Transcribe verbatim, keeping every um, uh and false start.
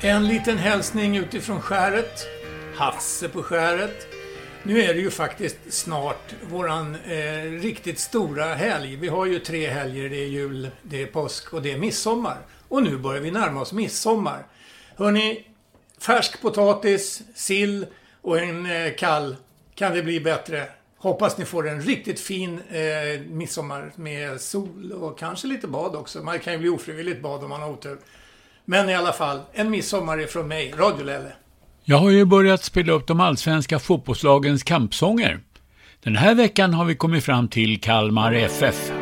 En liten hälsning utifrån skäret. Hasse på skäret. Nu är det ju faktiskt snart våran eh, riktigt stora helg. Vi har ju tre helger. Det är jul, det är påsk och det är midsommar. Och nu börjar vi närma oss midsommar. Hörrni, färsk potatis, sill och en eh, kall kan det bli bättre. Hoppas ni får en riktigt fin eh, midsommar med sol och kanske lite bad också. Man kan ju bli ofrivilligt bad om man har otur. Men i alla fall, en midsommar är från mig, Radio Lelle. Jag har ju börjat spela upp de allsvenska fotbollslagens kampsånger. Den här veckan har vi kommit fram till Kalmar F F.